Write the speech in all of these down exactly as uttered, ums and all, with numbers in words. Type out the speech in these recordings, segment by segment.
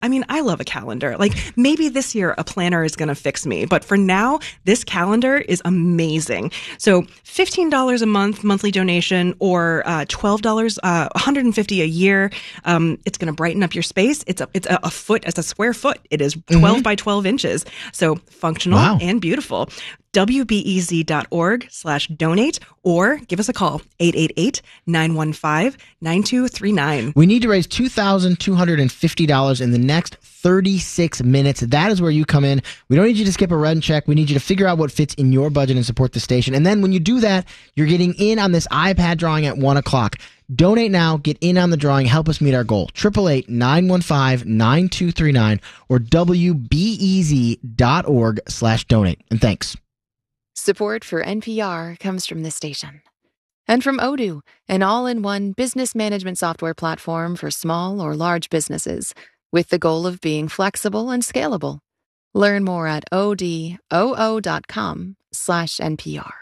I mean, I love a calendar. Like maybe this year a planner is going to fix me, but for now, this calendar is amazing. So fifteen dollars a month, monthly donation, or uh, twelve dollars, uh, one hundred fifty dollars a year. Um, it's going to brighten up your space. It's a, it's a, a foot, it's a square foot. It is twelve mm-hmm. by twelve inches. So functional wow. and beautiful. W B E Z dot org slash donate or give us a call, eight eight eight, nine one five, nine two three nine. We need to raise two thousand two hundred fifty dollars in the next thirty-six minutes. That is where you come in. We don't need you to skip a run check. We need you to figure out what fits in your budget and support the station. And then when you do that, you're getting in on this iPad drawing at one o'clock. Donate now, get in on the drawing, help us meet our goal. eight eight eight, nine one five, nine two three nine or W B E Z dot org slash donate. And thanks. Support for N P R comes from this station. And from Odoo, an all-in-one business management software platform for small or large businesses, with the goal of being flexible and scalable. Learn more at odoo dot com slash N P R.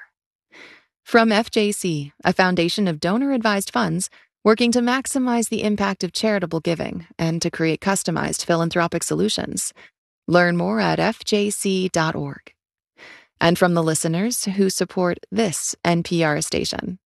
From F J C, a foundation of donor-advised funds working to maximize the impact of charitable giving and to create customized philanthropic solutions. Learn more at F J C dot org. And from the listeners who support this N P R station.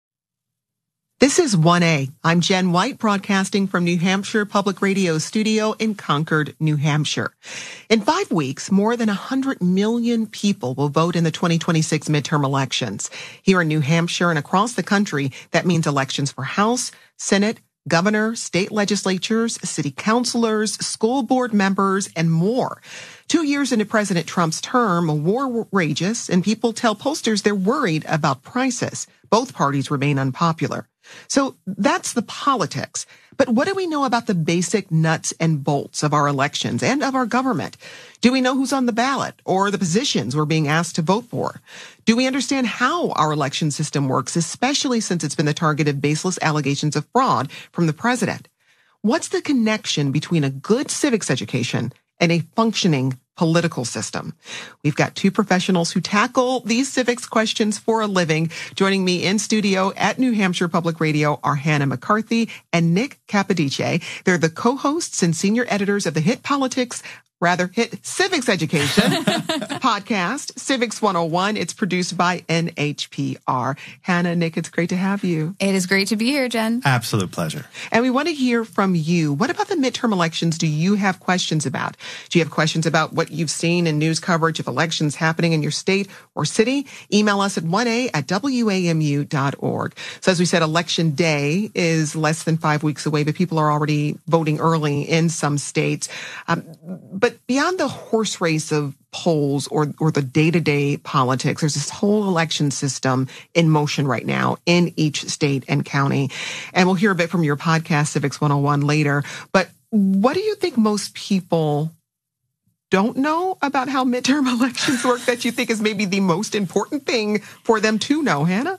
This is one A. I'm Jen White, broadcasting from New Hampshire Public Radio Studio in Concord, New Hampshire. In five weeks, more than one hundred million people will vote in the twenty twenty-six midterm elections. Here in New Hampshire and across the country, that means elections for House, Senate, governor, state legislatures, city councilors, school board members, and more. Two years into President Trump's term, a war rages, and people tell pollsters they're worried about prices. Both parties remain unpopular. So that's the politics. But what do we know about the basic nuts and bolts of our elections and of our government? Do we know who's on the ballot or the positions we're being asked to vote for? Do we understand how our election system works, especially since it's been the target of baseless allegations of fraud from the president? What's the connection between a good civics education and a functioning political system? We've got two professionals who tackle these civics questions for a living. Joining me in studio at New Hampshire Public Radio are Hannah McCarthy and Nick Capodice. They're the co-hosts and senior editors of the hit politics, rather hit civics education podcast, Civics one oh one. It's produced by N H P R. Hannah, Nick, it's great to have you. It is great to be here, Jen. Absolute pleasure. And we want to hear from you. What about the midterm elections do you have questions about? Do you have questions about what you've seen in news coverage of elections happening in your state or city? Email us at one A at W A M U dot org. So as we said, election day is less than five weeks away, but people are already voting early in some states. Um, but beyond the horse race of polls or or the day-to-day politics, there's this whole election system in motion right now in each state and county. And we'll hear a bit from your podcast, Civics one oh one, later. But what do you think most people don't know about how midterm elections work that you think is maybe the most important thing for them to know, Hannah?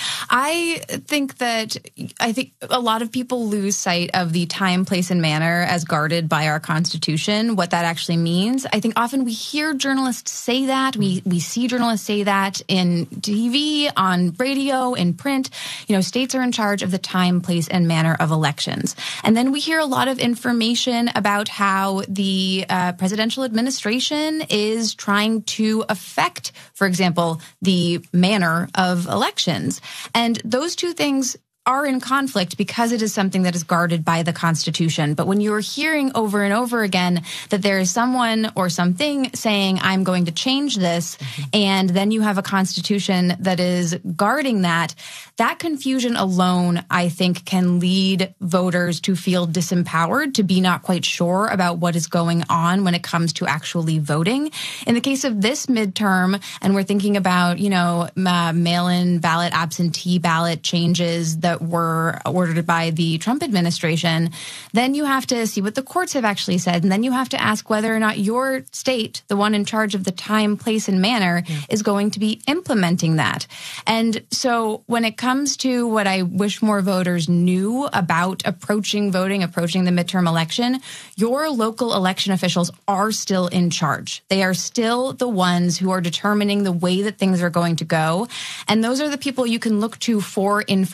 I think that I think a lot of people lose sight of the time, place, and manner as guarded by our Constitution, what that actually means. I think often we hear journalists say that. We we see journalists say that in T V, on radio, in print. You know, states are in charge of the time, place, and manner of elections. And then we hear a lot of information about how the uh, presidential administration is trying to affect, for example, the manner of elections. And those two things are in conflict because it is something that is guarded by the Constitution. But when you're hearing over and over again that there is someone or something saying, I'm going to change this, mm-hmm. and then you have a Constitution that is guarding that, that confusion alone, I think, can lead voters to feel disempowered, to be not quite sure about what is going on when it comes to actually voting. In the case of this midterm, and we're thinking about, you know, uh, mail-in ballot, absentee ballot changes that were ordered by the Trump administration, then you have to see what the courts have actually said. And then you have to ask whether or not your state, the one in charge of the time, place, and manner, yeah. is going to be implementing that. And so when it comes to what I wish more voters knew about approaching voting, approaching the midterm election, your local election officials are still in charge. They are still the ones who are determining the way that things are going to go. And those are the people you can look to for information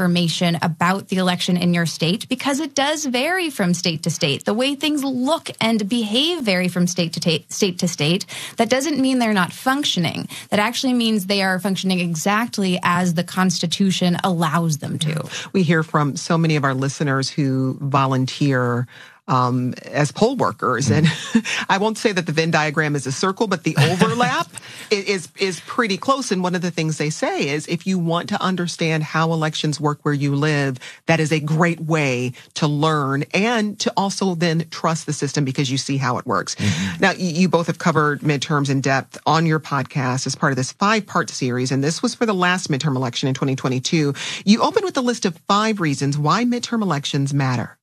information about the election in your state, because it does vary from state to state. The way things look and behave vary from state to ta- state to state. That doesn't mean they're not functioning. That actually means they are functioning exactly as the Constitution allows them to. We hear from so many of our listeners who volunteer Um, as poll workers. And I won't say that the Venn diagram is a circle, but the overlap is, is pretty close. And one of the things they say is if you want to understand how elections work where you live, that is a great way to learn and to also then trust the system because you see how it works. Mm-hmm. Now, you both have covered midterms in depth on your podcast as part of this five-part series, and this was for the last midterm election in twenty twenty-two. You opened with a list of five reasons why midterm elections matter.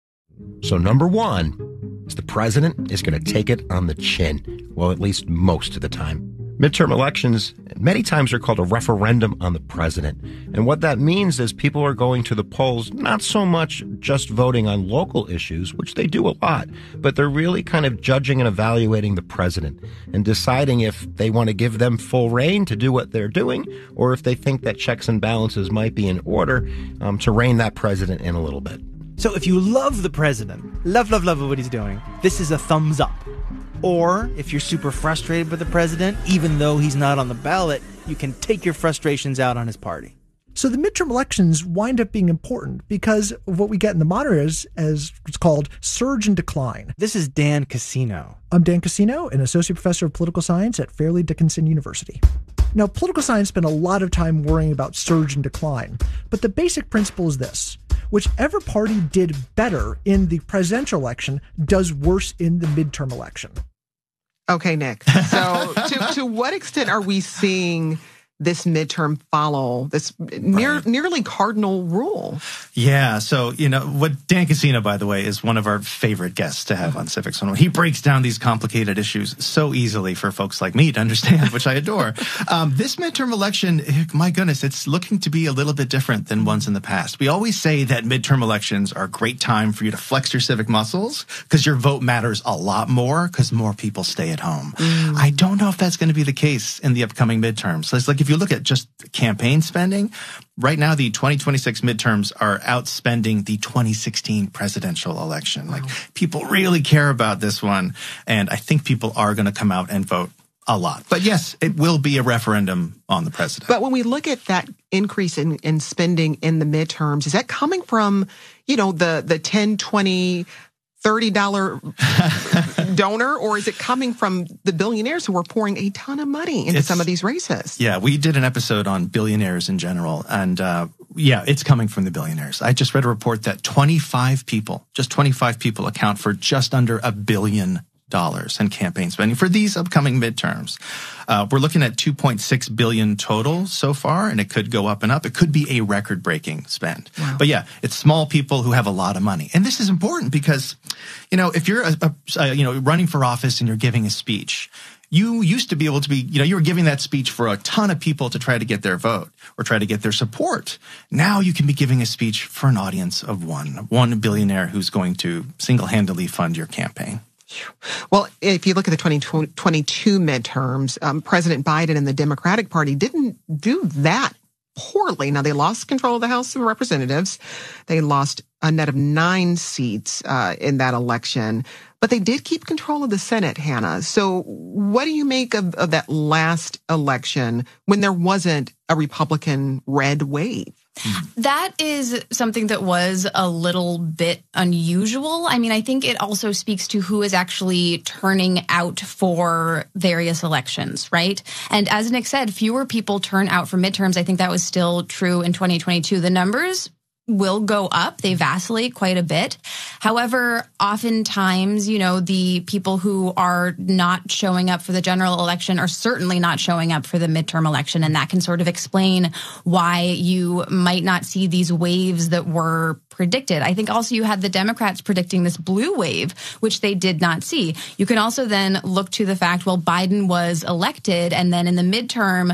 So number one is the president is going to take it on the chin. Well, at least most of the time. Midterm elections many times are called a referendum on the president. And what that means is people are going to the polls not so much just voting on local issues, which they do a lot, but they're really kind of judging and evaluating the president and deciding if they want to give them full reign to do what they're doing or if they think that checks and balances might be in order um, to rein that president in a little bit. So if you love the president, love, love, love what he's doing, this is a thumbs up. Or if you're super frustrated with the president, even though he's not on the ballot, you can take your frustrations out on his party. So the midterm elections wind up being important because of what we get in the modern era as, as what's called surge and decline. This is Dan Cassino. I'm Dan Cassino, an associate professor of political science at Fairleigh Dickinson University. Now, political science spent a lot of time worrying about surge and decline, but the basic principle is this. Whichever party did better in the presidential election does worse in the midterm election. Okay, Nick. So to, to what extent are we seeing this midterm follow this near, right. nearly cardinal rule? Yeah. So, you know, what Dan Cassino, by the way, is one of our favorite guests to have on Civics one oh one. He breaks down these complicated issues so easily for folks like me to understand, which I adore. Um, this midterm election, my goodness, it's looking to be a little bit different than ones in the past. We always say that midterm elections are a great time for you to flex your civic muscles because your vote matters a lot more because more people stay at home. Mm. I don't know if that's going to be the case in the upcoming midterms. So it's like if you look at just campaign spending, right now the twenty twenty-six midterms are outspending the twenty sixteen presidential election. Wow. Like people really care about this one, and I think people are going to come out and vote a lot. But yes, it will be a referendum on the president. But when we look at that increase in, in spending in the midterms, is that coming from, you know, the the ten, twenty, thirty dollar donor, or is it coming from the billionaires who are pouring a ton of money into it's, some of these races? Yeah, we did an episode on billionaires in general, and uh, yeah, it's coming from the billionaires. I just read a report that twenty-five people, just twenty-five people account for just under a billion dollars in campaign spending for these upcoming midterms. Uh, we're looking at two point six billion dollars total so far, and it could go up and up. It could be a record-breaking spend. Wow. But yeah, it's small people who have a lot of money. And this is important because, you know, if you're, a, a, a, you know, running for office and you're giving a speech, you used to be able to be, you know, you were giving that speech for a ton of people to try to get their vote or try to get their support. Now you can be giving a speech for an audience of one, one billionaire who's going to single-handedly fund your campaign. Well, if you look at the twenty twenty-two midterms, um, President Biden and the Democratic Party didn't do that poorly. Now, they lost control of the House of Representatives. They lost a net of nine seats uh, in that election. But they did keep control of the Senate, Hannah. So what do you make of, of that last election when there wasn't a Republican red wave? That is something that was a little bit unusual. I mean, I think it also speaks to who is actually turning out for various elections, right? And as Nick said, fewer people turn out for midterms. I think that was still true in twenty twenty-two. The numbers will go up. They vacillate quite a bit. However, oftentimes, you know, the people who are not showing up for the general election are certainly not showing up for the midterm election. And that can sort of explain why you might not see these waves that were predicted. I think also you had the Democrats predicting this blue wave, which they did not see. You can also then look to the fact, well, Biden was elected, and then in the midterm,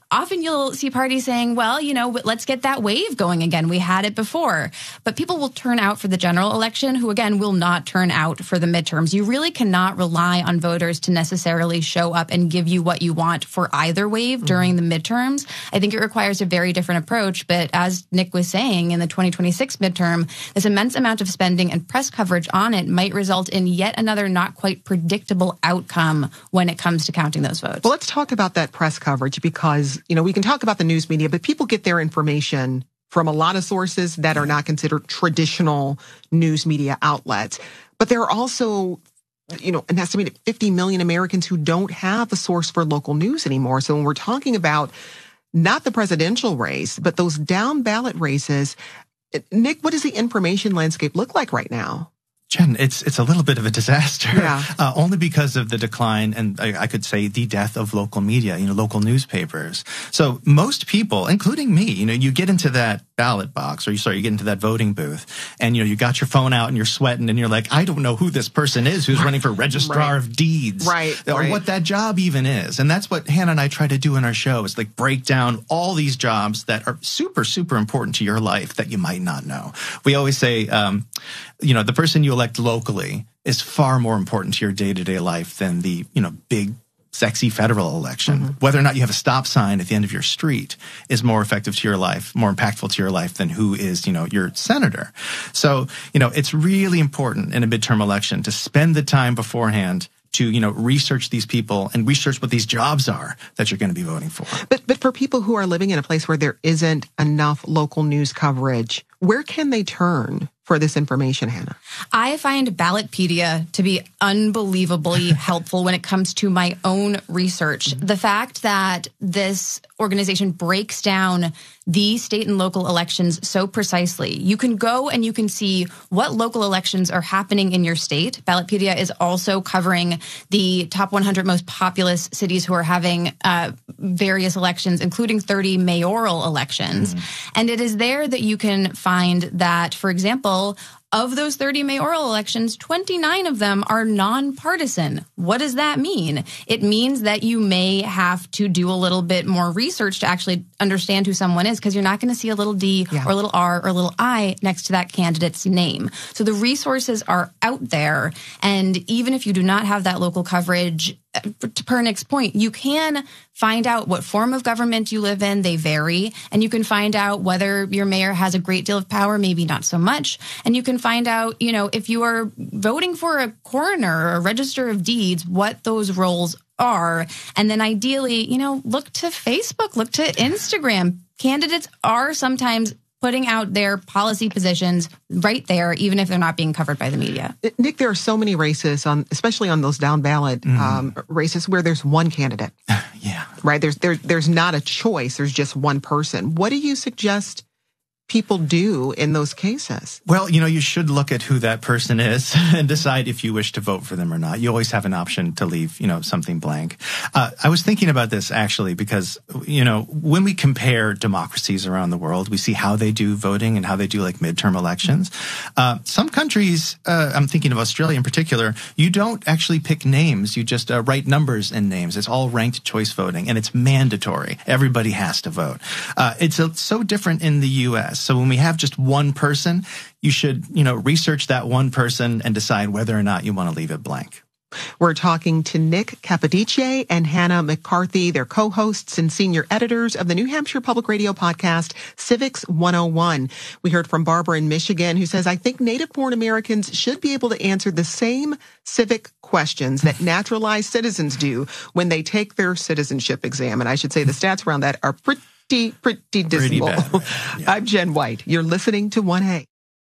often you'll see parties saying, well, you know, let's get that wave going again. We had it before. But people will turn out for the general election who, again, will not turn out for the midterms. You really cannot rely on voters to necessarily show up and give you what you want for either wave mm-hmm. during the midterms. I think it requires a very different approach. But as Nick was saying, in the twenty twenty-six midterm, this immense amount of spending and press coverage on it might result in yet another not quite predictable outcome when it comes to counting those votes. Well, let's talk about that press coverage because, you know, we can talk about the news media, but people get their information from a lot of sources that are not considered traditional news media outlets. But there are also, you know, an estimated fifty million Americans who don't have a source for local news anymore. So when we're talking about not the presidential race, but those down ballot races, Nick, what does the information landscape look like right now? Jen, it's it's a little bit of a disaster, yeah. uh, only because of the decline and I, I could say the death of local media, you know, local newspapers. So most people, including me, you know, you get into that ballot box or you sorry, you get into that voting booth and, you know, you got your phone out and you're sweating and you're like, I don't know who this person is who's running for registrar right. of deeds right, or right. what that job even is. And that's what Hannah and I try to do in our show is like break down all these jobs that are super, super important to your life that you might not know. We always say, um, you know, the person you elect locally is far more important to your day-to-day life than the, you know, big, sexy federal election. Mm-hmm. Whether or not you have a stop sign at the end of your street is more effective to your life, more impactful to your life than who is, you know, your senator. So, you know, it's really important in a midterm election to spend the time beforehand to, you know, research these people and research what these jobs are that you're going to be voting for. But but for people who are living in a place where there isn't enough local news coverage, where can they turn for this information, Hannah? I find Ballotpedia to be unbelievably helpful when it comes to my own research. Mm-hmm. The fact that this organization breaks down the state and local elections so precisely. You can go and you can see what local elections are happening in your state. Ballotpedia is also covering the top one hundred most populous cities who are having uh, various elections, including thirty mayoral elections. Mm-hmm. And it is there that you can find that, for example, of those thirty mayoral elections, twenty-nine of them are nonpartisan. What does that mean? It means that you may have to do a little bit more research to actually understand who someone is, because you're not going to see a little D yeah. or a little R or a little I next to that candidate's name. So the resources are out there. And even if you do not have that local coverage, to per Nick's point, you can find out what form of government you live in. They vary. And you can find out whether your mayor has a great deal of power, maybe not so much. And you can find out, you know, if you are voting for a coroner or a register of deeds, what those roles are. And then ideally, you know, look to Facebook, look to Instagram. Candidates are sometimes putting out their policy positions right there, even if they're not being covered by the media. Nick, there are so many races, on, especially on those down ballot mm. um, races, where there's one candidate. yeah. Right? There's there, there's not a choice. There's just one person. What do you suggest people do in those cases? Well, you know, you should look at who that person is and decide if you wish to vote for them or not. You always have an option to leave, you know, something blank. Uh, I was thinking about this actually because, you know, when we compare democracies around the world, we see how they do voting and how they do like midterm elections. Uh, some countries, uh, I'm thinking of Australia in particular, you don't actually pick names. You just uh, write numbers in names. It's all ranked choice voting and it's mandatory. Everybody has to vote. Uh, it's a, so different in the U S. So when we have just one person, you should, you know, research that one person and decide whether or not you want to leave it blank. We're talking to Nick Capodice and Hannah McCarthy. They're co-hosts and senior editors of the New Hampshire Public Radio podcast, Civics one oh one. We heard from Barbara in Michigan, who says, I think native-born Americans should be able to answer the same civic questions that naturalized citizens do when they take their citizenship exam. And I should say the stats around that are pretty Pretty, pretty dismal. Pretty bad, yeah. I'm Jen White. You're listening to one A.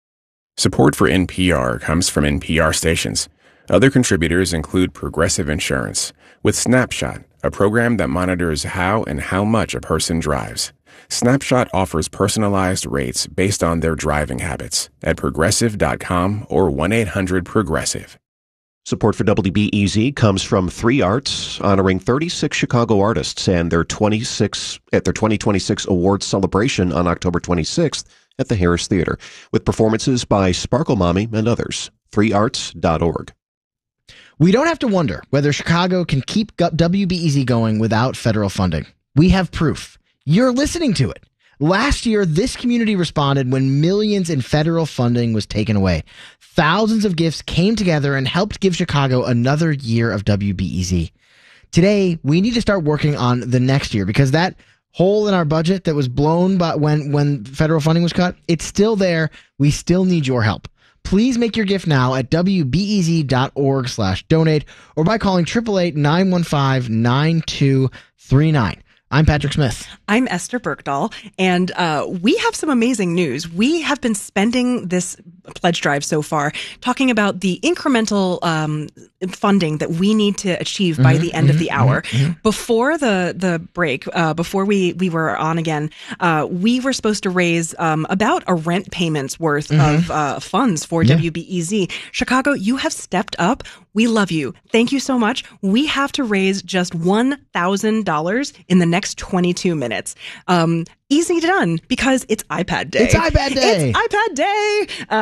Support for N P R comes from N P R stations. Other contributors include Progressive Insurance, with Snapshot, a program that monitors how and how much a person drives. Snapshot offers personalized rates based on their driving habits at progressive dot com or one eight hundred progressive. Support for W B E Z comes from Three Arts, honoring thirty-six Chicago artists and their twenty-six at their twenty twenty-six awards celebration on October twenty-sixth at the Harris Theater, with performances by Sparkle Mommy and others. three arts dot org. We don't have to wonder whether Chicago can keep W B E Z going without federal funding. We have proof. You're listening to it. Last year, this community responded when millions in federal funding was taken away. Thousands of gifts came together and helped give Chicago another year of W B E Z. Today, we need to start working on the next year because that hole in our budget that was blown by when, when federal funding was cut, it's still there. We still need your help. Please make your gift now at W B E Z dot org slash donate or by calling eight eight eight, nine one five, nine two three nine. I'm Patrick Smith. I'm Esther Bergdahl, and uh, we have some amazing news. We have been spending this pledge drive so far talking about the incremental um, funding that we need to achieve mm-hmm, by the end mm-hmm, of the hour. Mm-hmm. Before the the break, uh, before we, we were on again, uh, we were supposed to raise um, about a rent payment's worth mm-hmm. of uh, funds for yeah. W B E Z. Chicago, you have stepped up. We love you. Thank you so much. We have to raise just one thousand dollars in the next twenty-two minutes. Um, easy done because it's iPad Day. It's iPad Day. It's iPad Day.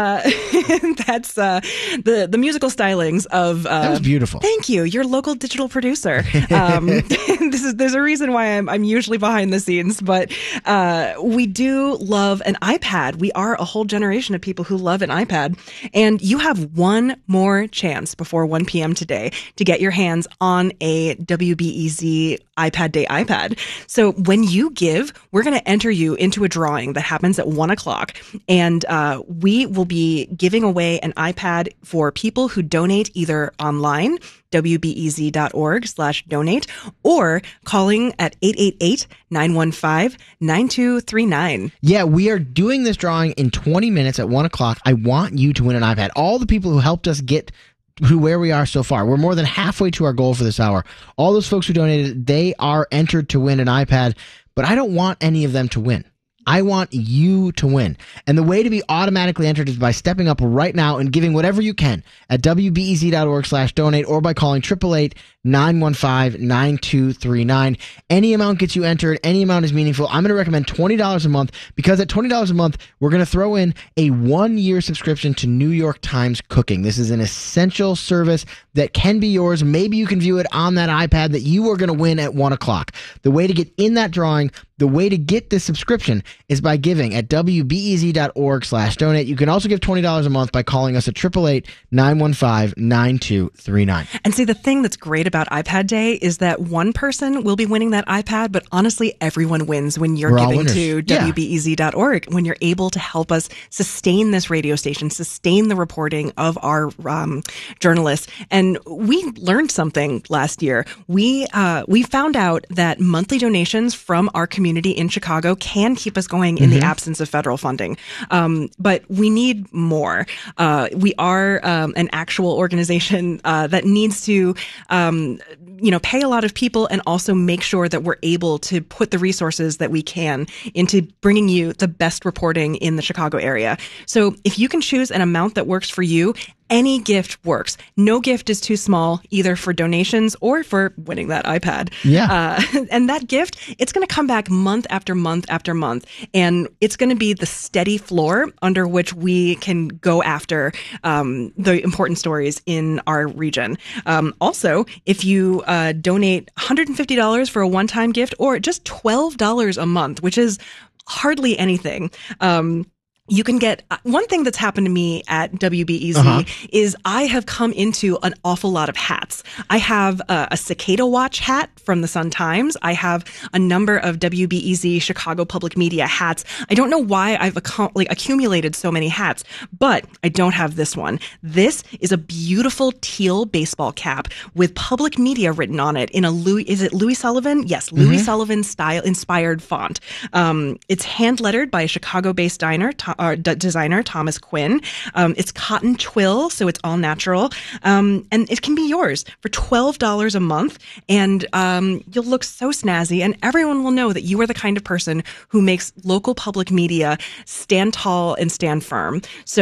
Uh, that's uh, the the musical stylings of. Uh, that was beautiful. Thank you, your local digital producer. Um, this is there's a reason why I'm I'm usually behind the scenes, but uh, we do love an iPad. We are a whole generation of people who love an iPad, and you have one more chance before one p.m. today to get your hands on a W B E Z iPad Day iPad. So when you give, we're going to enter you into a drawing that happens at one o'clock. And uh, we will be giving away an iPad for people who donate either online, W B E Z dot org slash donate, or calling at eight eight eight, nine one five, nine two three nine. Yeah, we are doing this drawing in twenty minutes at one o'clock. I want you to win an iPad. All the people who helped us get who where we are so far. We're more than halfway to our goal for this hour. All those folks who donated, they are entered to win an iPad, but I don't want any of them to win. I want you to win. And the way to be automatically entered is by stepping up right now and giving whatever you can at W B E Z dot org slash donate or by calling eight eight eight, nine one five, nine two three nine. Any amount gets you entered. Any amount is meaningful. I'm going to recommend twenty dollars a month because at twenty dollars a month, we're going to throw in a one-year subscription to New York Times Cooking. This is an essential service that can be yours. Maybe you can view it on that iPad that you are going to win at one o'clock. The way to get in that drawing, the way to get this subscription is by giving at W B E Z dot org slash donate. You can also give twenty dollars a month by calling us at eight eight eight, nine one five, nine two three nine. And see, the thing that's great about iPad Day is that one person will be winning that iPad, but honestly, everyone wins when you're We're all giving winners. to Yeah. W B E Z dot org, when you're able to help us sustain this radio station, sustain the reporting of our um, journalists. And we learned something last year. We uh, we found out that monthly donations from our community in Chicago can keep us going in Mm-hmm. the absence of federal funding. Um, but we need more. Uh, we are um, an actual organization uh, that needs to, um, you know, pay a lot of people and also make sure that we're able to put the resources that we can into bringing you the best reporting in the Chicago area. So if you can choose an amount that works for you, any gift works. No gift is too small, either for donations or for winning that iPad. Yeah. Uh, and that gift, it's going to come back month after month after month. And it's going to be the steady floor under which we can go after um, the important stories in our region. Um, also, if you uh, donate one hundred fifty dollars for a one-time gift or just twelve dollars a month, which is hardly anything, um, you can get one thing that's happened to me at W B E Z uh-huh. is I have come into an awful lot of hats. I have a, a Cicada Watch hat from the Sun Times. I have a number of W B E Z Chicago Public Media hats. I don't know why I've ac- like accumulated so many hats, but I don't have this one. This is a beautiful teal baseball cap with public media written on it in a Louis, is it Louis Sullivan? Yes, Louis mm-hmm. Sullivan style inspired font. Um, it's hand lettered by a Chicago-based diner. Uh, d- designer Thomas Quinn. Um, it's cotton twill, so it's all natural. Um, and it can be yours for twelve dollars a month. And um, you'll look so snazzy, and everyone will know that you are the kind of person who makes local public media stand tall and stand firm. So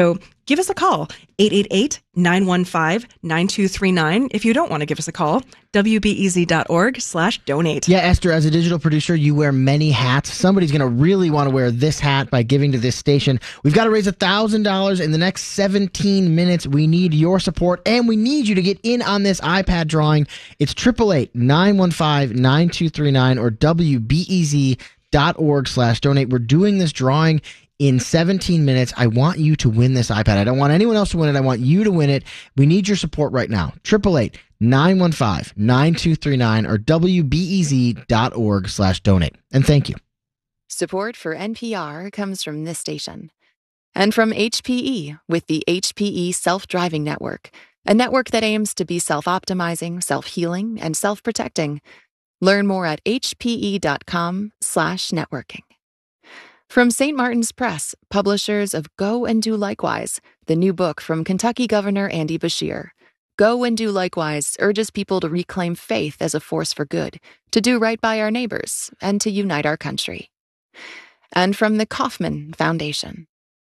give us a call, eight eight eight, nine one five, nine two three nine. If you don't want to give us a call, W B E Z dot org slash donate. Yeah, Esther, as a digital producer, you wear many hats. Somebody's going to really want to wear this hat by giving to this station. We've got to raise one thousand dollars in the next seventeen minutes. We need your support, and we need you to get in on this iPad drawing. It's eight eight eight, nine one five, nine two three nine or W B E Z dot org slash donate. We're doing this drawing in seventeen minutes. I want you to win this iPad. I don't want anyone else to win it. I want you to win it. We need your support right now. eight eight eight, nine one five, nine two three nine or W B E Z dot org slash donate. And thank you. Support for N P R comes from this station. And from H P E with the H P E Self-Driving Network, a network that aims to be self-optimizing, self-healing, and self-protecting. Learn more at hpe.com slash networking. From Saint Martin's Press, publishers of Go and Do Likewise, the new book from Kentucky Governor Andy Beshear. Go and Do Likewise urges people to reclaim faith as a force for good, to do right by our neighbors, and to unite our country. And from the Kauffman Foundation.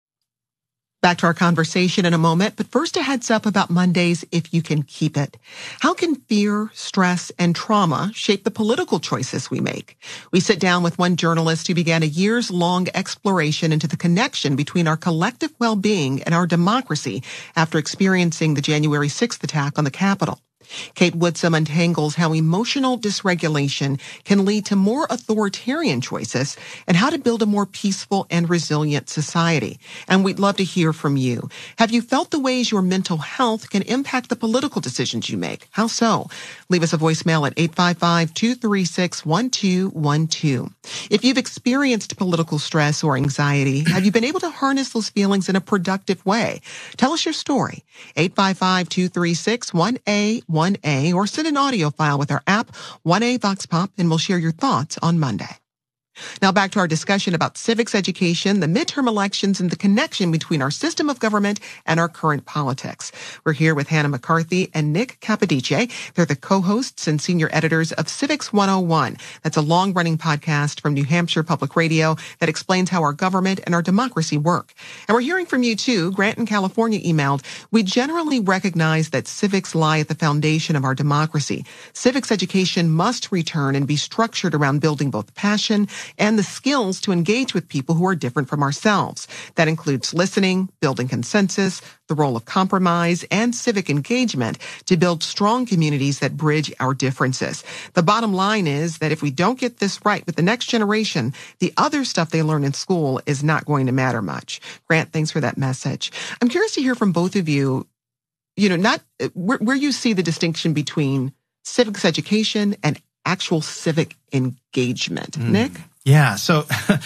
Back to our conversation in a moment, but first a heads up about Mondays if you can keep it. How can fear, stress, and trauma shape the political choices we make? We sit down with one journalist who began a years-long exploration into the connection between our collective well-being and our democracy after experiencing the January sixth attack on the Capitol. Kate Woodson untangles how emotional dysregulation can lead to more authoritarian choices and how to build a more peaceful and resilient society. And we'd love to hear from you. Have you felt the ways your mental health can impact the political decisions you make? How so? Leave us a voicemail at eight five five, two three six, one two one two. If you've experienced political stress or anxiety, have you been able to harness those feelings in a productive way? Tell us your story. eight five five, two three six, one A one A or send an audio file with our app, one A Vox Pop, and we'll share your thoughts on Monday. Now back to our discussion about civics education, the midterm elections, and the connection between our system of government and our current politics. We're here with Hannah McCarthy and Nick Capodice. They're the co-hosts and senior editors of Civics one oh one. That's a long-running podcast from New Hampshire Public Radio that explains how our government and our democracy work. And we're hearing from you too. Grant in California emailed, we generally recognize that civics lie at the foundation of our democracy. Civics education must return and be structured around building both passion and the skills to engage with people who are different from ourselves. That includes listening, building consensus, the role of compromise, and civic engagement to build strong communities that bridge our differences. The bottom line is that if we don't get this right with the next generation, the other stuff they learn in school is not going to matter much. Grant, thanks for that message. I'm curious to hear from both of you, you know, not where, where you see the distinction between civics education and actual civic engagement. Mm. Nick? Yeah. So,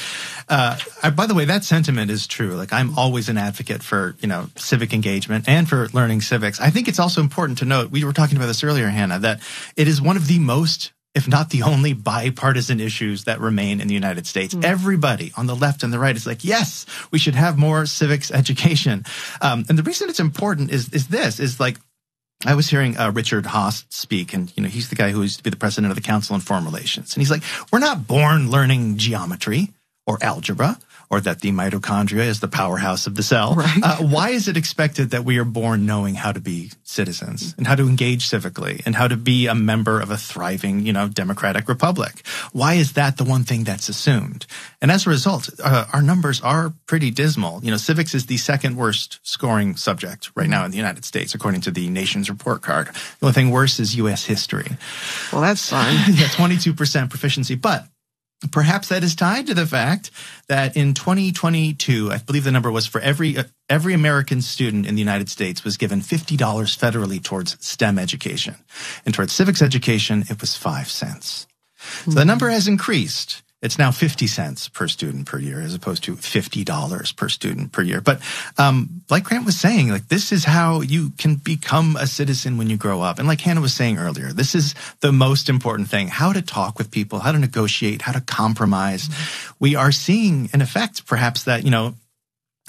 uh, I, by the way, that sentiment is true. Like, I'm always an advocate for, you know, civic engagement and for learning civics. I think it's also important to note, we were talking about this earlier, Hannah, that it is one of the most, if not the only, bipartisan issues that remain in the United States. Mm. Everybody on the left and the right is like, yes, we should have more civics education. Um, and the reason it's important is, is this, is like, I was hearing uh, Richard Haas speak, and you know he's the guy who used to be the president of the Council on Foreign Relations. And he's like, we're not born learning geometry or algebra or that the mitochondria is the powerhouse of the cell. Right. Uh, why is it expected that we are born knowing how to be citizens and how to engage civically and how to be a member of a thriving, you know, democratic republic? Why is that the one thing that's assumed? And as a result, uh, our numbers are pretty dismal. You know, civics is the second worst scoring subject right now in the United States, according to the Nation's report card. The only thing worse is U S history. Well, that's fun. Yeah, twenty-two percent proficiency. But perhaps that is tied to the fact that in twenty twenty-two, I believe the number was for every uh, every American student in the United States was given fifty dollars federally towards STEM education. And towards civics education, it was five cents. So the number has increased. It's now fifty cents per student per year as opposed to fifty dollars per student per year. But um, like Grant was saying, like this is how you can become a citizen when you grow up. And like Hannah was saying earlier, this is the most important thing, how to talk with people, how to negotiate, how to compromise. Mm-hmm. We are seeing an effect perhaps that, you know,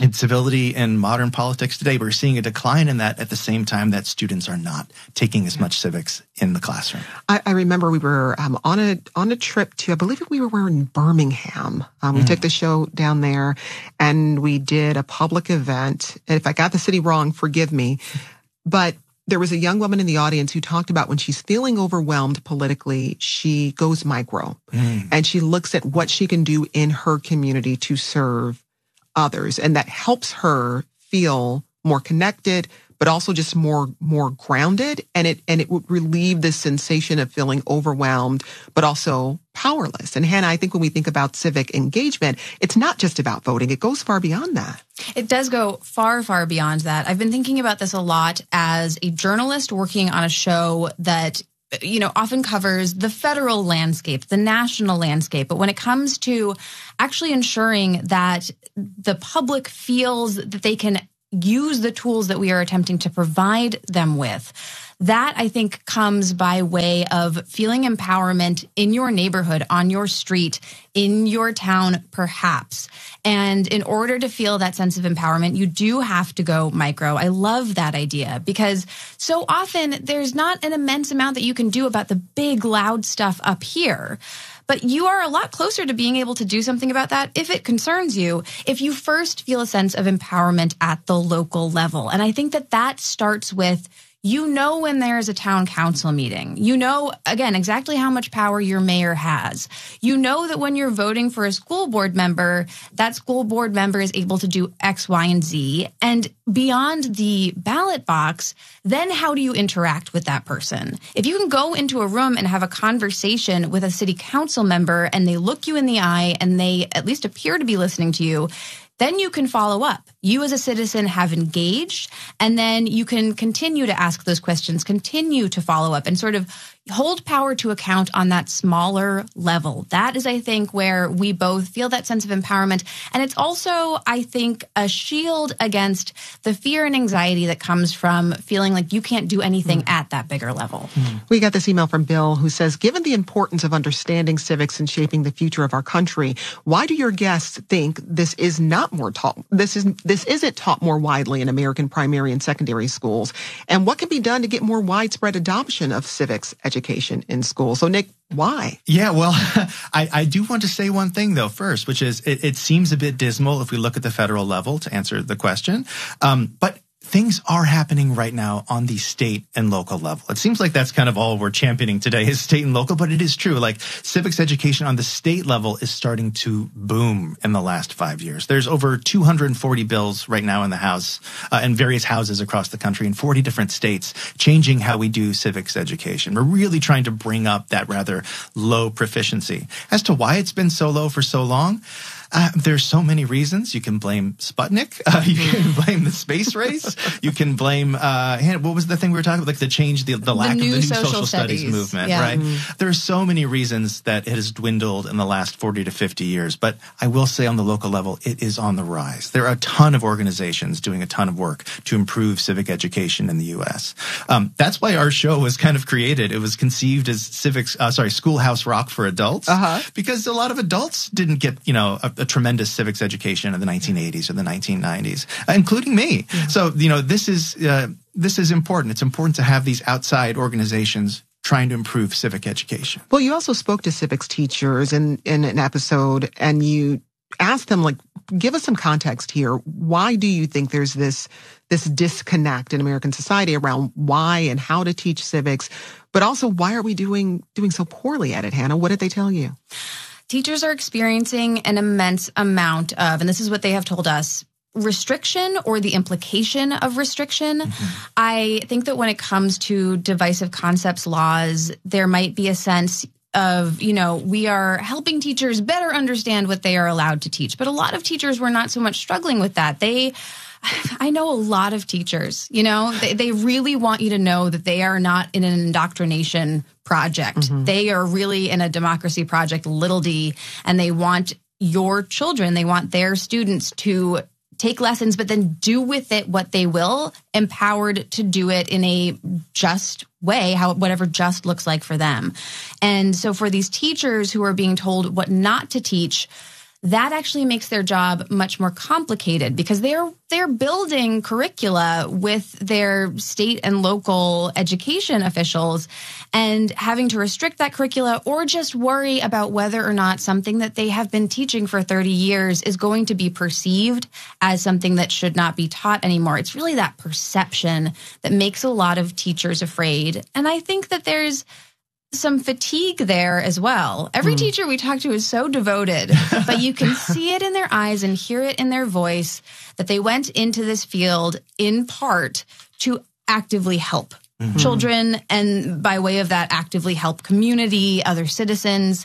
in civility in modern politics today. We're seeing a decline in that at the same time that students are not taking as much civics in the classroom. I, I remember we were um, on a on a trip to, I believe we were in Birmingham. Um, we mm. took the show down there, and we did a public event. And if I got the city wrong, forgive me. But there was a young woman in the audience who talked about when she's feeling overwhelmed politically, she goes micro. Mm. And she looks at what she can do in her community to serve others. And that helps her feel more connected, but also just more more grounded. And it and it would relieve this sensation of feeling overwhelmed, but also powerless. And Hannah, I think when we think about civic engagement, it's not just about voting. It goes far beyond that. It does go far, far beyond that. I've been thinking about this a lot as a journalist working on a show that, you know, often covers the federal landscape, the national landscape. But when it comes to actually ensuring that the public feels that they can use the tools that we are attempting to provide them with, that I think comes by way of feeling empowerment in your neighborhood, on your street, in your town, perhaps. And in order to feel that sense of empowerment, you do have to go micro. I love that idea because so often there's not an immense amount that you can do about the big, loud stuff up here. But you are a lot closer to being able to do something about that if it concerns you, if you first feel a sense of empowerment at the local level. And I think that that starts with, you know, when there's a town council meeting, you know, again, exactly how much power your mayor has. You know that when you're voting for a school board member, that school board member is able to do X, Y, and Z. And beyond the ballot box, then how do you interact with that person? If you can go into a room and have a conversation with a city council member and they look you in the eye and they at least appear to be listening to you, then you can follow up. You as a citizen have engaged, and then you can continue to ask those questions, continue to follow up, and sort of hold power to account on that smaller level. That is, I think, where we both feel that sense of empowerment. And it's also, I think, a shield against the fear and anxiety that comes from feeling like you can't do anything mm. at that bigger level. Mm. We got this email from Bill who says, given the importance of understanding civics and shaping the future of our country, why do your guests think this is not more taught? This is this isn't taught more widely in American primary and secondary schools? And what can be done to get more widespread adoption of civics education in school? So, Nick, why? Yeah, well, I, I do want to say one thing, though, first, which is it, it seems a bit dismal if we look at the federal level to answer the question. Um, but things are happening right now on the state and local level. It seems like that's kind of all we're championing today is state and local, but it is true. Like civics education on the state level is starting to boom in the last five years. There's over two hundred forty bills right now in the House uh, and various houses across the country in forty different states changing how we do civics education. We're really trying to bring up that rather low proficiency. As to why it's been so low for so long, Uh, there's so many reasons. You can blame Sputnik. Uh, you can blame the space race. You can blame, uh, what was the thing we were talking about? Like the change, the, the lack the of the new social, social studies, studies movement, yeah. right? Mm-hmm. There are so many reasons that it has dwindled in the last forty to fifty years. But I will say on the local level, it is on the rise. There are a ton of organizations doing a ton of work to improve civic education in the U S. Um, that's why our show was kind of created. It was conceived as civics, uh, sorry, Schoolhouse Rock for adults. Uh-huh. Because a lot of adults didn't get, you know, a, a tremendous civics education in the nineteen eighties or the nineteen nineties, uh, including me. Yeah. So, you know, this is uh, this is important. It's important to have these outside organizations trying to improve civic education. Well, you also spoke to civics teachers in, in an episode, and you asked them, like, give us some context here. Why do you think there's this this disconnect in American society around why and how to teach civics, but also why are we doing doing so poorly at it, Hannah? What did they tell you? Teachers are experiencing an immense amount of, and this is what they have told us, restriction or the implication of restriction. Mm-hmm. I think that when it comes to divisive concepts laws, there might be a sense of, you know, we are helping teachers better understand what they are allowed to teach. But a lot of teachers were not so much struggling with that. They I know a lot of teachers, you know, they, they really want you to know that they are not in an indoctrination project. Mm-hmm. They are really in a democracy project, little d, and they want your children, they want their students to take lessons, but then do with it what they will, empowered to do it in a just way, how whatever just looks like for them. And so for these teachers who are being told what not to teach, that actually makes their job much more complicated because they're they're building curricula with their state and local education officials and having to restrict that curricula or just worry about whether or not something that they have been teaching for thirty years is going to be perceived as something that should not be taught anymore. It's really that perception that makes a lot of teachers afraid. And I think that there's some fatigue there as well. Every mm. teacher we talk to is so devoted, but you can see it in their eyes and hear it in their voice that they went into this field in part to actively help mm-hmm. children and by way of that actively help community, other citizens,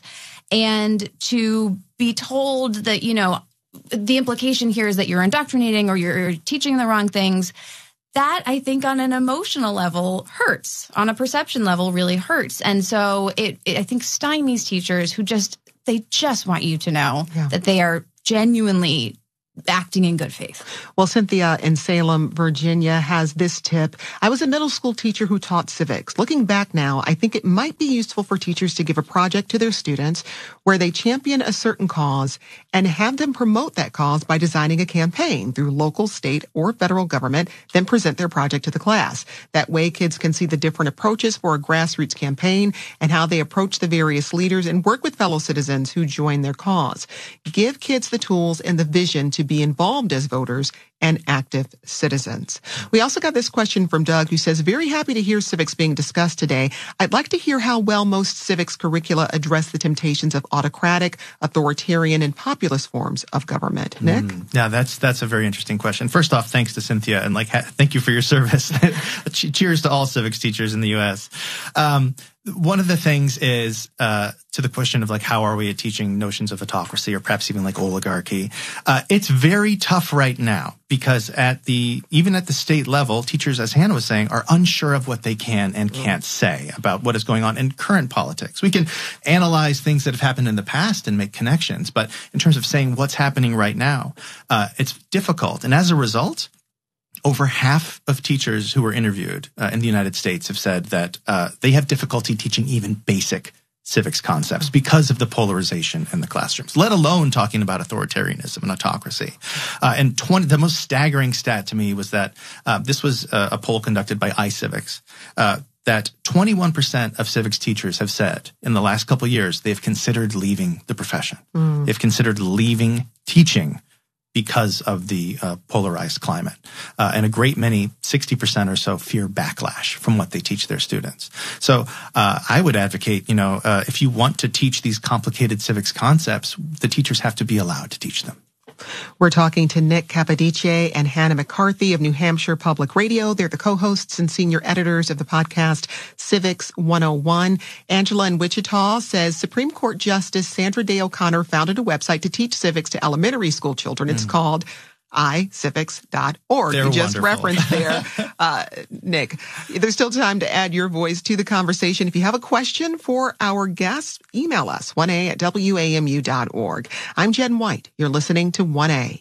and to be told that, you know, the implication here is that you're indoctrinating or you're teaching the wrong things. That, I think, on an emotional level hurts, on a perception level really hurts. And so it, it I think, stymies teachers who just, they just want you to know yeah. that they are genuinely acting in good faith. Well, Cynthia in Salem, Virginia has this tip. I was a middle school teacher who taught civics. Looking back now, I think it might be useful for teachers to give a project to their students where they champion a certain cause and have them promote that cause by designing a campaign through local, state, or federal government, then present their project to the class. That way, kids can see the different approaches for a grassroots campaign and how they approach the various leaders and work with fellow citizens who join their cause. Give kids the tools and the vision to be involved as voters and active citizens. We also got this question from Doug who says, very happy to hear civics being discussed today. I'd like to hear how well most civics curricula address the temptations of autocratic, authoritarian, and populist forms of government. Nick? Mm, yeah, that's that's a very interesting question. First off, thanks to Cynthia and like ha- thank you for your service. Cheers to all civics teachers in the U S. Um, One of the things is uh, to the question of like how are we at teaching notions of autocracy or perhaps even like oligarchy. Uh, it's very tough right now because at the even at the state level, teachers, as Hannah was saying, are unsure of what they can and can't say about what is going on in current politics. We can analyze things that have happened in the past and make connections, but in terms of saying what's happening right now, uh, it's difficult. And as a result, over half of teachers who were interviewed uh, in the United States have said that uh, they have difficulty teaching even basic civics concepts because of the polarization in the classrooms, let alone talking about authoritarianism and autocracy. Uh, and twenty, the most staggering stat to me was that uh, this was a, a poll conducted by iCivics, uh, that twenty-one percent of civics teachers have said in the last couple of years they've considered leaving the profession. Mm. They've considered leaving teaching because of the uh, polarized climate. Uh, and a great many, sixty percent or so, fear backlash from what they teach their students. So uh, I would advocate, you know, uh, if you want to teach these complicated civics concepts, the teachers have to be allowed to teach them. We're talking to Nick Capodice and Hannah McCarthy of New Hampshire Public Radio. They're the co-hosts and senior editors of the podcast Civics one oh one. Angela in Wichita says Supreme Court Justice Sandra Day O'Connor founded a website to teach civics to elementary school children. It's mm. called i civics dot org. They're you just wonderful. referenced there, uh, Nick. There's still time to add your voice to the conversation. If you have a question for our guests, email us, one a at w a m u dot org. I'm Jen White. You're listening to one A.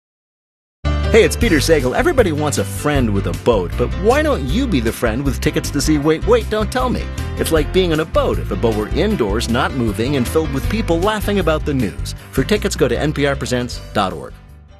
Hey, it's Peter Sagal. Everybody wants a friend with a boat, but why don't you be the friend with tickets to see Wait, Wait, Don't Tell Me? It's like being on a boat if the boat were indoors, not moving, and filled with people laughing about the news. For tickets, go to n p r presents dot org.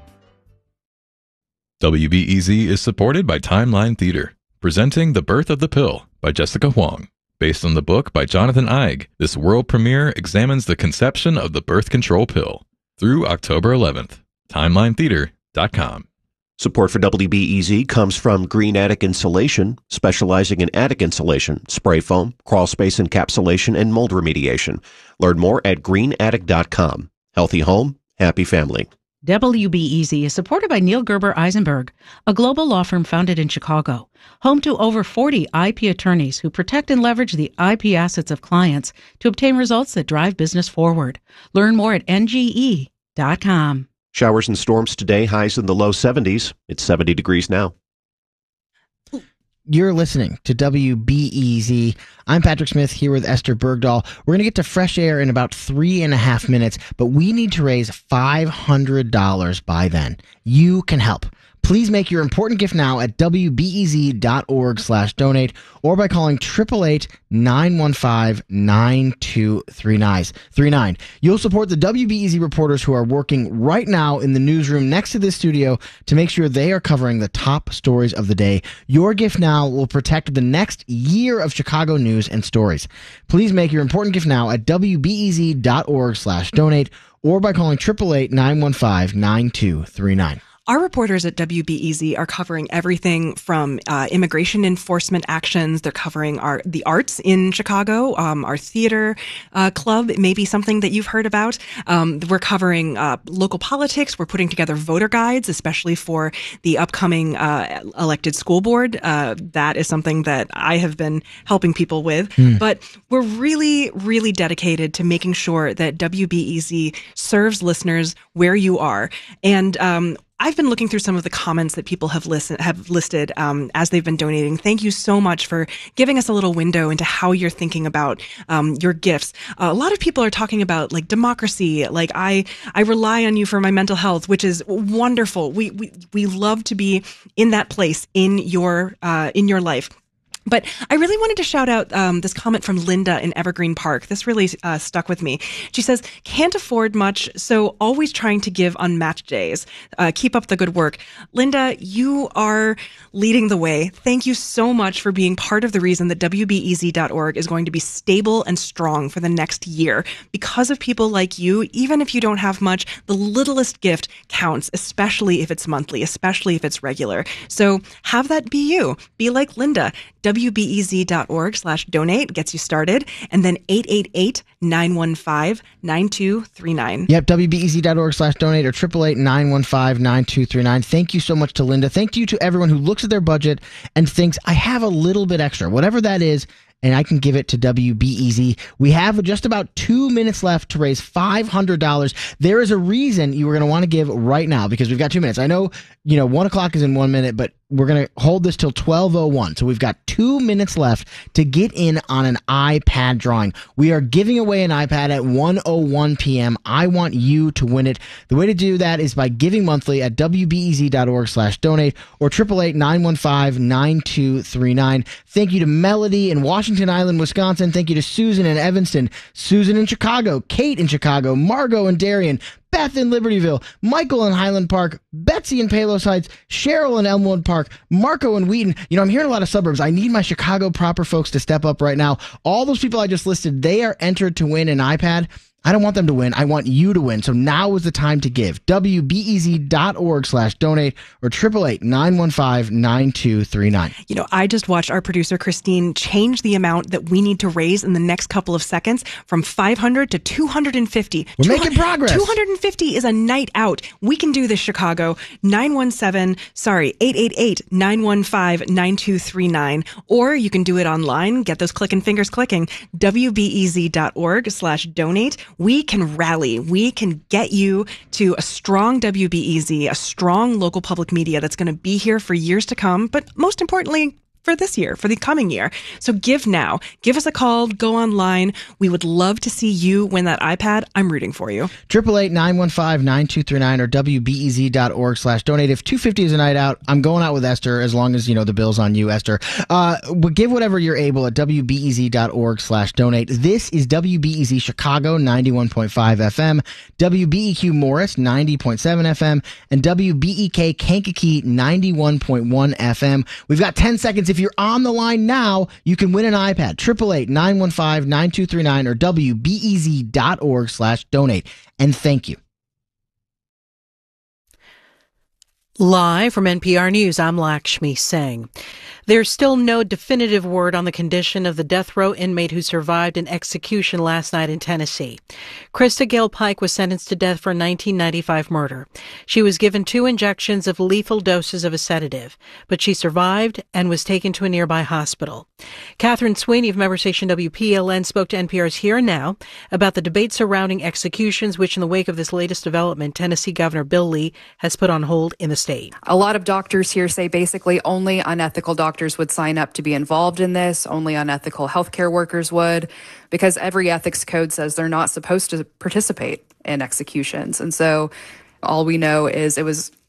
W B E Z is supported by Timeline Theater, presenting The Birth of the Pill by Jessica Huang. Based on the book by Jonathan Eig, this world premiere examines the conception of the birth control pill. Through October eleventh. timeline theater dot com. Support for W B E Z comes from Green Attic Insulation, specializing in attic insulation, spray foam, crawl space encapsulation, and mold remediation. Learn more at green attic dot com. Healthy home, happy family. W B E Z is supported by Neil Gerber Eisenberg, a global law firm founded in Chicago, home to over forty I P attorneys who protect and leverage the I P assets of clients to obtain results that drive business forward. Learn more at n g e dot com. Showers and storms today, highs in the low seventies. It's seventy degrees now. You're listening to W B E Z. I'm Patrick Smith here with Esther Bergdahl. We're going to get to fresh air in about three and a half minutes, but we need to raise five hundred dollars by then. You can help. Please make your important gift now at W B E Z dot org slash donate or by calling eight eight eight, nine one five, nine two three nine. You'll support the W B E Z reporters who are working right now in the newsroom next to this studio to make sure they are covering the top stories of the day. Your gift now will protect the next year of Chicago news and stories. Please make your important gift now at W B E Z dot org slash donate or by calling eight eight eight, nine one five, nine two three nine. Our reporters at W B E Z are covering everything from uh, immigration enforcement actions. They're covering our the arts in Chicago, um, our theater uh, club. It may be something that you've heard about. Um, we're covering uh, local politics. We're putting together voter guides, especially for the upcoming uh, elected school board. Uh, that is something that I have been helping people with. Mm. But we're really, really dedicated to making sure that W B E Z serves listeners where you are. And um, I've been looking through some of the comments that people have listen, have listed um, as they've been donating. Thank you so much for giving us a little window into how you're thinking about um, your gifts. Uh, a lot of people are talking about like democracy, like I I rely on you for my mental health, which is wonderful. We we we love to be in that place in your uh, in your life. But I really wanted to shout out um, this comment from Linda in Evergreen Park. This really uh, stuck with me. She says, can't afford much, so always trying to give on match days. Uh, keep up the good work. Linda, you are leading the way. Thank you so much for being part of the reason that W B E Z dot org is going to be stable and strong for the next year. Because of people like you, even if you don't have much, the littlest gift counts, especially if it's monthly, especially if it's regular. So have that be you. Be like Linda. W B E Z dot org slash donate gets you started, and then eight eight eight, nine one five, nine two three nine. Yep, W B E Z dot org slash donate or eight eight eight, nine one five, nine two three nine. Thank you so much to Linda. Thank you to everyone who looks at their budget and thinks, I have a little bit extra, whatever that is, and I can give it to W B E Z. We have just about two minutes left to raise five hundred dollars. There is a reason you are going to want to give right now because we've got two minutes. I know, you know, one o'clock is in one minute, but we're going to hold this till twelve oh one. So we've got two minutes left to get in on an iPad drawing. We are giving away an iPad at one oh one p.m. I want you to win it. The way to do that is by giving monthly at W B E Z dot org slash donate or eight eight eight, nine one five, nine two three nine. Thank you to Melody in Washington Island, Wisconsin. Thank you to Susan in Evanston, Susan in Chicago, Kate in Chicago, Margot in Darien, Beth in Libertyville, Michael in Highland Park, Betsy in Palos Heights, Cheryl in Elmwood Park, Marco in Wheaton. You know, I'm hearing a lot of suburbs. I need my Chicago proper folks to step up right now. All those people I just listed, they are entered to win an iPad. I don't want them to win. I want you to win. So now is the time to give. W B E Z dot org slash donate or eight eight eight, nine one five, nine two three nine. You know, I just watched our producer, Christine, change the amount that we need to raise in the next couple of seconds from five hundred to two hundred fifty. We're making progress. two hundred fifty is a night out. We can do this, Chicago. nine one seven, sorry, eight eight eight, nine one five, nine two three nine. Or you can do it online. Get those clicking fingers clicking. W B E Z dot org slash donate. We can rally. We can get you to a strong W B E Z, a strong local public media that's going to be here for years to come, but most importantly, for this year, for the coming year. So give now. Give us a call. Go online. We would love to see you win that iPad. I'm rooting for you. eight eight eight, nine one five, nine two three nine or W B E Z dot org slash donate. If two hundred fifty is a night out, I'm going out with Esther as long as, you know, the bill's on you, Esther. Uh, but give whatever you're able at W B E Z dot org slash donate. This is W B E Z Chicago, ninety-one point five F M, W B E Q Morris, ninety point seven F M, and W B E K Kankakee, ninety-one point one F M. We've got ten seconds. If you're on the line now, you can win an iPad. eight eight eight, nine one five, nine two three nine or W B E Z dot org slash donate. And thank you. Live from N P R News, I'm Lakshmi Singh. There's still no definitive word on the condition of the death row inmate who survived an execution last night in Tennessee. Krista Gale Pike was sentenced to death for a nineteen ninety-five murder. She was given two injections of lethal doses of a sedative, but she survived and was taken to a nearby hospital. Catherine Sweeney of member station W P L N spoke to N P R's Here and Now about the debate surrounding executions, which in the wake of this latest development, Tennessee Governor Bill Lee has put on hold in the state. A lot of doctors here say basically only unethical doctors would sign up to be involved in this. Only unethical healthcare workers would, because every ethics code says they're not supposed to participate in executions. And so all we know is it was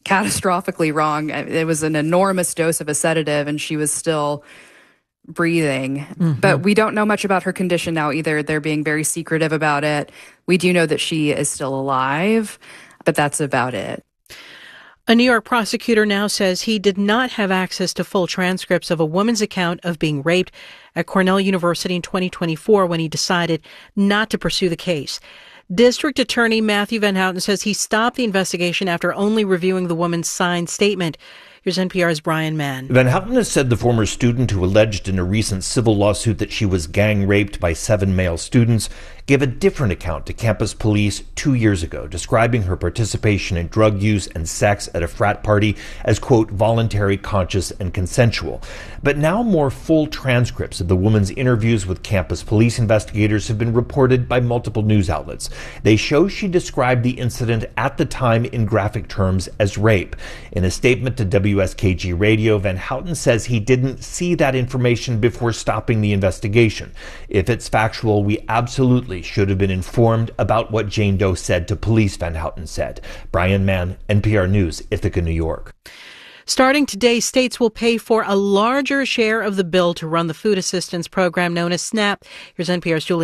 catastrophically wrong. It was an enormous dose of a sedative, and she was still breathing. Mm-hmm. But we don't know much about her condition now either. They're being very secretive about it. We do know that she is still alive, but that's about it. A New York prosecutor now says he did not have access to full transcripts of a woman's account of being raped at Cornell University in twenty twenty-four when he decided not to pursue the case. District Attorney Matthew Van Houten says he stopped the investigation after only reviewing the woman's signed statement. Here's N P R's Brian Mann. Van Houten has said the former student who alleged in a recent civil lawsuit that she was gang raped by seven male students gave a different account to campus police two years ago, describing her participation in drug use and sex at a frat party as, quote, voluntary, conscious, and consensual. But now more full transcripts of the woman's interviews with campus police investigators have been reported by multiple news outlets. They show she described the incident at the time in graphic terms as rape. In a statement to W S K G Radio, Van Houten says he didn't see that information before stopping the investigation. If it's factual, we absolutely should have been informed about what Jane Doe said to police, Van Houten said. Brian Mann, N P R News, Ithaca, New York. Starting today, states will pay for a larger share of the bill to run the food assistance program known as SNAP. Here's N P R's Julie